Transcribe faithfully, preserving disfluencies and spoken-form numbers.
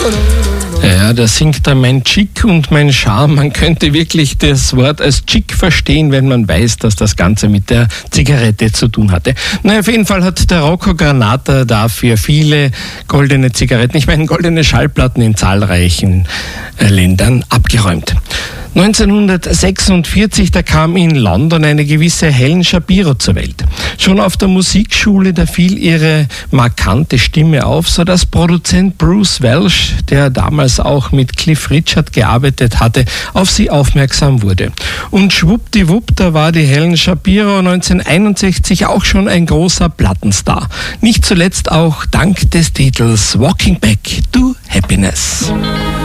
Ja, da singt er mein Chick und mein Charme. Man könnte wirklich das Wort als Chick verstehen, wenn man weiß, dass das Ganze mit der Zigarette zu tun hatte. Na, auf jeden Fall hat der Rocco Granata dafür viele goldene Zigaretten, ich meine goldene Schallplatten in zahlreichen äh, Ländern abgeräumt. neunzehnhundertsechsundvierzig, da kam in London eine gewisse Helen Shapiro zur Welt. Schon auf der Musikschule, da fiel ihre markante Stimme auf, sodass Produzent Bruce Welch, der damals auch mit Cliff Richard gearbeitet hatte, auf sie aufmerksam wurde. Und schwuppdiwupp, da war die Helen Shapiro neunzehnhunderteinundsechzig auch schon ein großer Plattenstar. Nicht zuletzt auch dank des Titels Walking Back to Happiness.